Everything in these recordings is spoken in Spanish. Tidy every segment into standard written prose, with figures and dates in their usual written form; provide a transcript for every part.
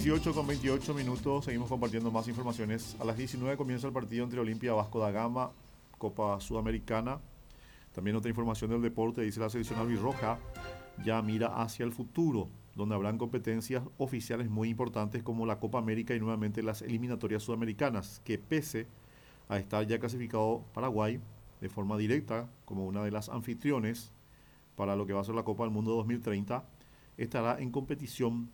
18:28, seguimos compartiendo más informaciones. A las 19 comienza el partido entre Olimpia y Vasco da Gama, Copa Sudamericana. También otra información del deporte, dice la selección albirroja, ya mira hacia el futuro, donde habrán competencias oficiales muy importantes como la Copa América y nuevamente las eliminatorias sudamericanas, que pese a estar ya clasificado Paraguay de forma directa como una de las anfitriones para lo que va a ser la Copa del Mundo 2030, estará en competición.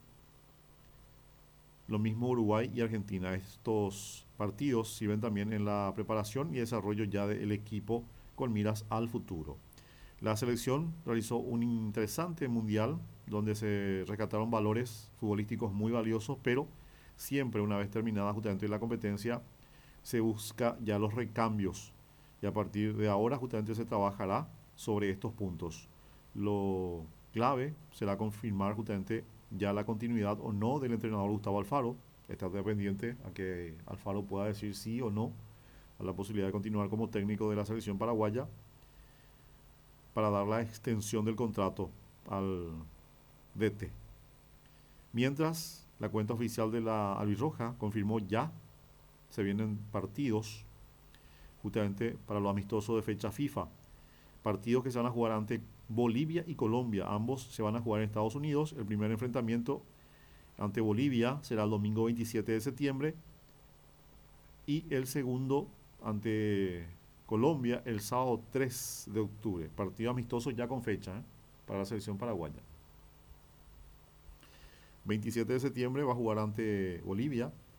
Lo mismo Uruguay y Argentina. Estos partidos sirven también en la preparación y desarrollo ya del equipo con miras al futuro. La selección realizó un interesante mundial donde se rescataron valores futbolísticos muy valiosos, pero siempre una vez terminada justamente la competencia se busca ya los recambios y a partir de ahora justamente se trabajará sobre estos puntos. Lo clave será confirmar justamente ya la continuidad o no del entrenador Gustavo Alfaro. Está dependiente a que Alfaro pueda decir sí o no a la posibilidad de continuar como técnico de la selección paraguaya para dar la extensión del contrato al DT. Mientras, la cuenta oficial de la albirroja confirmó ya se vienen partidos justamente para lo amistoso de fecha FIFA. Partidos que se van a jugar ante Bolivia y Colombia. Ambos se van a jugar en Estados Unidos. El primer enfrentamiento ante Bolivia será el domingo 27 de septiembre y el segundo ante Colombia el sábado 3 de octubre. Partido amistoso ya con fecha para la selección paraguaya. 27 de septiembre va a jugar ante Bolivia